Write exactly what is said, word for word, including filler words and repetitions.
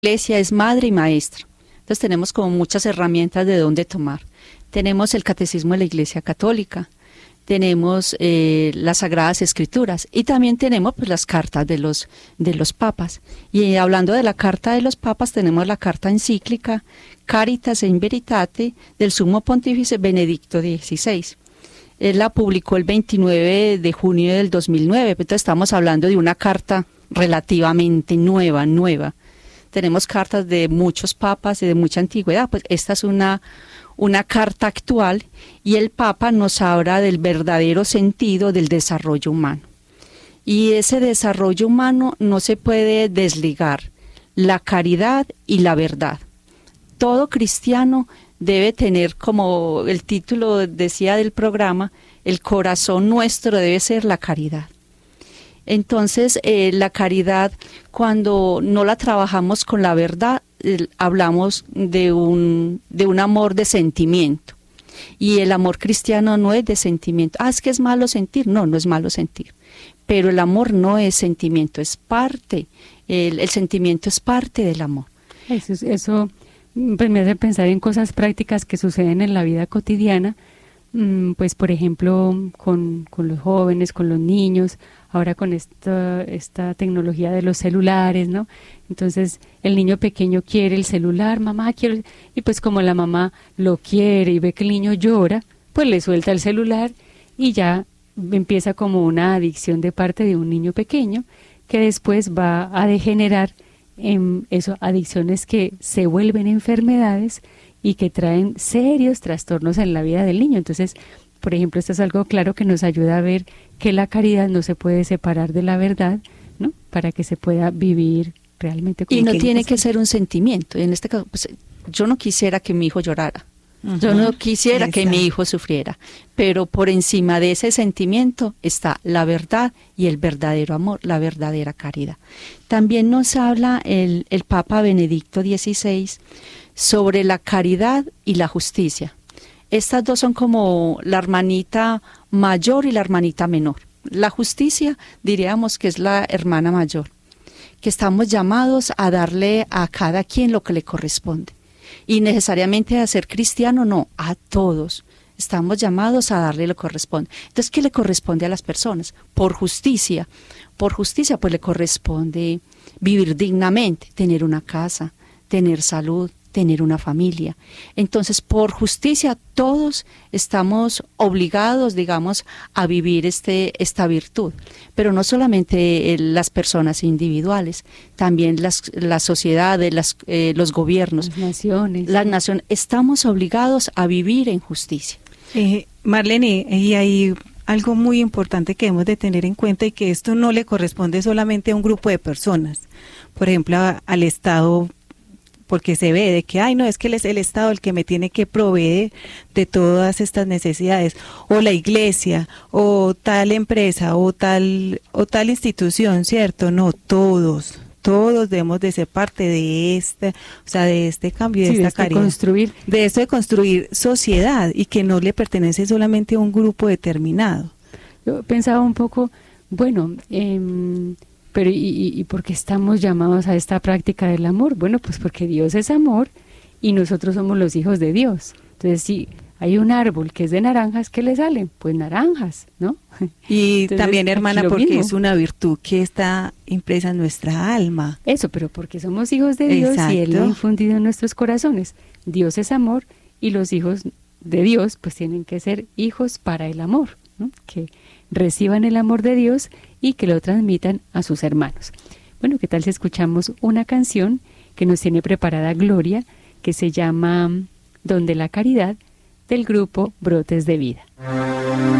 Iglesia es madre y maestra. Entonces tenemos como muchas herramientas de dónde tomar. Tenemos el Catecismo de la Iglesia Católica, tenemos eh, las Sagradas Escrituras y también tenemos pues, las cartas de los, de los papas. Y hablando de la carta de los papas, tenemos la carta encíclica Caritas in Veritate del Sumo Pontífice Benedicto dieciséis. Él la publicó el veintinueve de junio del dos mil nueve, entonces estamos hablando de una carta relativamente nueva, nueva. Tenemos cartas de muchos papas y de mucha antigüedad, pues esta es una, una carta actual y el Papa nos habla del verdadero sentido del desarrollo humano. Y ese desarrollo humano no se puede desligar, la caridad y la verdad. Todo cristiano debe tener, como el título decía del programa, el corazón nuestro debe ser la caridad. Entonces, eh, la caridad, cuando no la trabajamos con la verdad, eh, hablamos de un, de un amor de sentimiento. Y el amor cristiano no es de sentimiento. Ah, es que es malo sentir. No, no es malo sentir. Pero el amor no es sentimiento, es parte. El, el sentimiento es parte del amor. Eso, eso pues, me hace pensar en cosas prácticas que suceden en la vida cotidiana. Pues por ejemplo con, con los jóvenes, con los niños, ahora con esta, esta tecnología de los celulares, ¿no? Entonces el niño pequeño quiere el celular, mamá quiero, y pues como la mamá lo quiere y ve que el niño llora, pues le suelta el celular y ya empieza como una adicción de parte de un niño pequeño que después va a degenerar en eso, adicciones que se vuelven enfermedades y que traen serios trastornos en la vida del niño. Entonces, por ejemplo, esto es algo claro que nos ayuda a ver que la caridad no se puede separar de la verdad, ¿no? Para que se pueda vivir realmente como y no que tiene que ser un sentimiento. En este caso, pues, yo no quisiera que mi hijo llorara. Uh-huh. Yo no quisiera Exacto. que mi hijo sufriera, pero por encima de ese sentimiento está la verdad y el verdadero amor, la verdadera caridad. También nos habla el, el Papa Benedicto dieciséis sobre la caridad y la justicia. Estas dos son como la hermanita mayor y la hermanita menor. La justicia diríamos que es la hermana mayor, que estamos llamados a darle a cada quien lo que le corresponde. Y necesariamente a ser cristiano, no, a todos. Estamos llamados a darle lo que corresponde. Entonces, ¿qué le corresponde a las personas? Por justicia. Por justicia, pues le corresponde vivir dignamente, tener una casa, tener salud, tener una familia. Entonces, por justicia, todos estamos obligados, digamos, a vivir este, esta virtud. Pero no solamente eh, las personas individuales, también las, las sociedades, las, eh, los gobiernos. Las naciones. Las naciones. Estamos obligados a vivir en justicia. Eh, Marlene, y hay algo muy importante que debemos de tener en cuenta y que esto no le corresponde solamente a un grupo de personas. Por ejemplo, a, al Estado, porque se ve de que, ay, no, es que es el Estado el que me tiene que proveer de todas estas necesidades, o la iglesia, o tal empresa, o tal, o tal institución, ¿cierto? No, todos, todos debemos de ser parte de este, o sea, de este cambio, de sí, esta de este caridad. construir. De esto de construir sociedad y que no le pertenece solamente a un grupo determinado. Yo pensaba un poco, bueno, eh, pero ¿y, y por qué estamos llamados a esta práctica del amor? Bueno, pues porque Dios es amor y nosotros somos los hijos de Dios. Entonces, si hay un árbol que es de naranjas, ¿qué le salen? Pues naranjas, ¿no? Y Entonces, también, hermana, porque mismo. es una virtud que está impresa en nuestra alma. Eso, pero porque somos hijos de Dios Exacto. y Él lo ha infundido en nuestros corazones. Dios es amor y los hijos de Dios pues tienen que ser hijos para el amor, ¿no? Que reciban el amor de Dios y que lo transmitan a sus hermanos. Bueno, ¿qué tal si escuchamos una canción que nos tiene preparada Gloria, que se llama Donde la Caridad, del grupo Brotes de Vida?